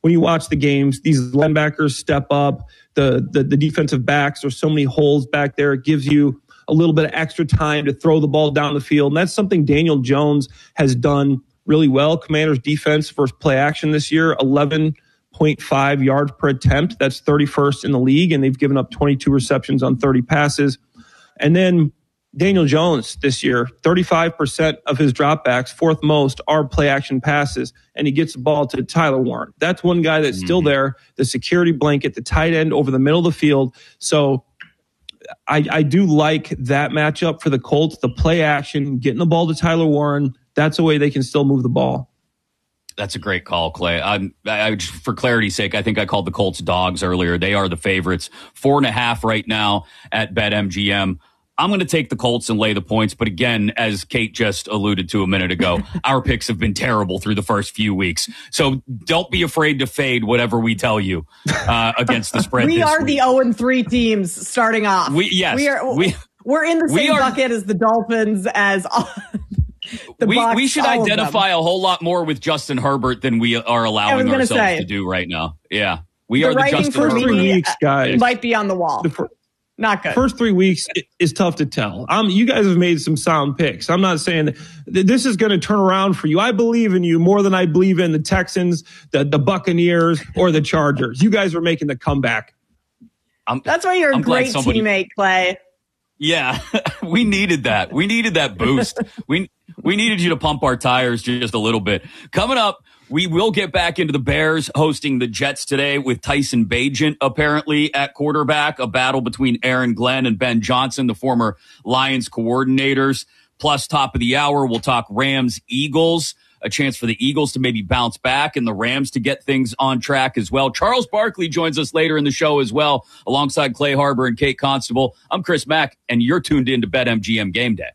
when you watch the games, these linebackers step up, the defensive backs, there's so many holes back there. It gives you a little bit of extra time to throw the ball down the field. And that's something Daniel Jones has done really well. Commanders defense versus play action this year, 11.5 yards per attempt. That's 31st in the league, and they've given up 22 receptions on 30 passes. And then Daniel Jones this year, 35% of his dropbacks, fourth most, are play action passes, and he gets the ball to Tyler Warren. That's one guy that's still there, the security blanket, the tight end over the middle of the field. So I do like that matchup for the Colts, the play action, getting the ball to Tyler Warren. That's a way they can still move the ball. That's a great call, Clay. For clarity's sake, I think I called the Colts dogs earlier. They are the favorites. 4.5 right now at BetMGM. I'm going to take the Colts and lay the points. But again, as Kate just alluded to a minute ago, our picks have been terrible through the first few weeks. So don't be afraid to fade whatever we tell you against the spread. We are week. the 0-3 teams starting off. We're in the same bucket as the Dolphins, as the Bucs, we should identify a whole lot more with Justin Herbert than we are allowing ourselves to do right now. Yeah. We are the Justin Herbert. 3 weeks, guys. Might be on the wall. Not good. First 3 weeks is tough to tell. You guys have made some sound picks. I'm not saying that this is going to turn around for you. I believe in you more than I believe in the Texans, the Buccaneers, or the Chargers. You guys are making the comeback. That's why you're a great teammate, Clay. Yeah, we needed that. We needed that boost. We needed you to pump our tires just a little bit. Coming up, we will get back into the Bears hosting the Jets today with Tyson Bagent apparently at quarterback, a battle between Aaron Glenn and Ben Johnson, the former Lions coordinators. Plus, top of the hour, we'll talk Rams-Eagles, a chance for the Eagles to maybe bounce back and the Rams to get things on track as well. Charles Barkley joins us later in the show as well, alongside Clay Harbor and Kate Constable. I'm Chris Mack, and you're tuned in to BetMGM Game Day.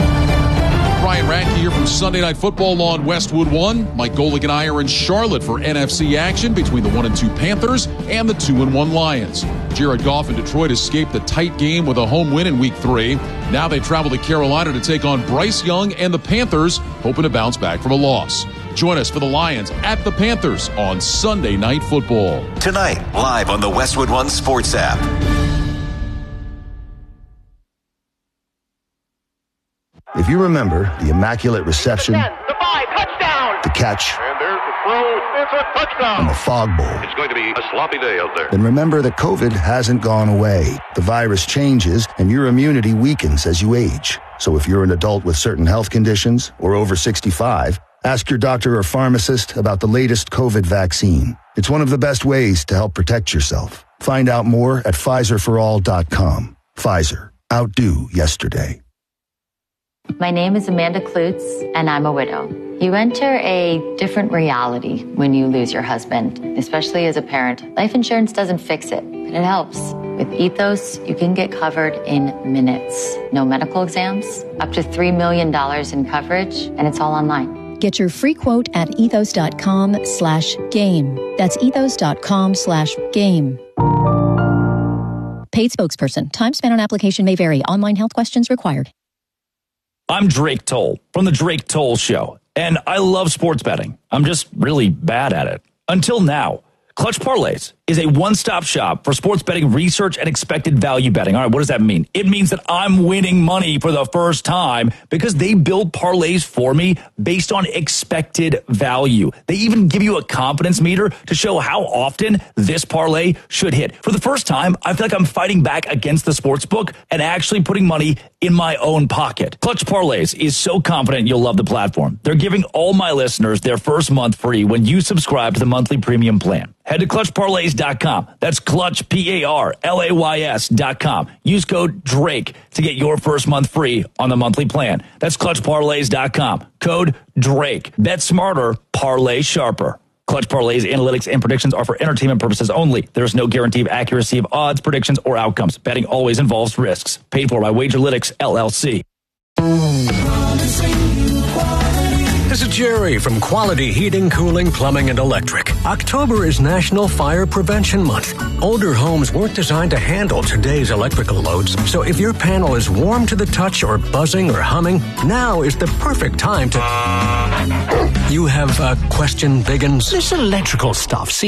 Ryan Radke here from Sunday Night Football on Westwood One. Mike Golick and I are in Charlotte for NFC action between the 1-2 Panthers and the 2-1 Lions. Jared Goff in Detroit escaped the tight game with a home win in Week 3. Now they travel to Carolina to take on Bryce Young and the Panthers, hoping to bounce back from a loss. Join us for the Lions at the Panthers on Sunday Night Football. Tonight, live on the Westwood One Sports app. If you remember the Immaculate Reception, the 5, touchdown, the catch, and there's the throw, it's a touchdown, and the Fog Bowl, it's going to be a sloppy day out there. Then remember that COVID hasn't gone away. The virus changes, and your immunity weakens as you age. So if you're an adult with certain health conditions or over 65, ask your doctor or pharmacist about the latest COVID vaccine. It's one of the best ways to help protect yourself. Find out more at PfizerForAll.com. Pfizer. Outdo yesterday. My name is Amanda Klutz, and I'm a widow. You enter a different reality when you lose your husband, especially as a parent. Life insurance doesn't fix it, but it helps. With Ethos, you can get covered in minutes. No medical exams, up to $3 million in coverage, and it's all online. Get your free quote at ethos.com/game. That's ethos.com/game. Paid spokesperson. Time spent on application may vary. Online health questions required. I'm Drake Toll from The Drake Toll Show, and I love sports betting. I'm just really bad at it. Until now. Clutch Parlays is a one-stop shop for sports betting research and expected value betting. All right, what does that mean? It means that I'm winning money for the first time because they build parlays for me based on expected value. They even give you a confidence meter to show how often this parlay should hit. For the first time, I feel like I'm fighting back against the sports book and actually putting money in my own pocket. Clutch Parlays is so confident you'll love the platform. They're giving all my listeners their first month free when you subscribe to the monthly premium plan. Head to ClutchParlays.com. That's Clutch, PARLAYS.com. Use code DRAKE to get your first month free on the monthly plan. That's ClutchParlays.com. Code DRAKE. Bet smarter, parlay sharper. Clutch Parlays analytics and predictions are for entertainment purposes only. There is no guarantee of accuracy of odds, predictions, or outcomes. Betting always involves risks. Paid for by Wagerlytics, LLC. This is Jerry from Quality Heating, Cooling, Plumbing, and Electric. October is National Fire Prevention Month. Older homes weren't designed to handle today's electrical loads, so if your panel is warm to the touch or buzzing or humming, now is the perfect time to... You have a question, Biggins? This electrical stuff